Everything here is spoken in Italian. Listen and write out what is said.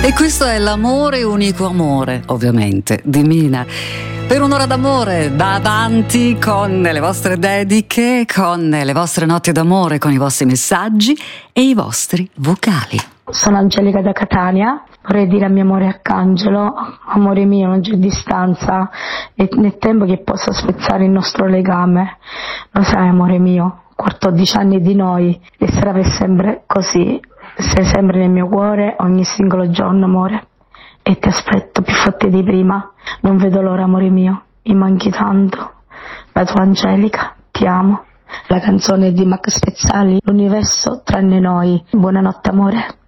E questo è l'amore unico amore, ovviamente, di Mina. Per un'ora d'amore da avanti con le vostre dediche, con le vostre notti d'amore, con i vostri messaggi e i vostri vocali. Sono Angelica da Catania, vorrei dire a mio amore Arcangelo: amore mio, non c'è distanza né tempo che possa spezzare il nostro legame. Lo sai, amore mio, 14 anni di noi e sarà per sempre così. Sei sempre nel mio cuore ogni singolo giorno, amore, e ti aspetto più forte di prima. Non vedo l'ora, amore mio, mi manchi tanto. La tua Angelica, ti amo. La canzone di Max Pezzali, l'universo tranne noi. Buonanotte, amore.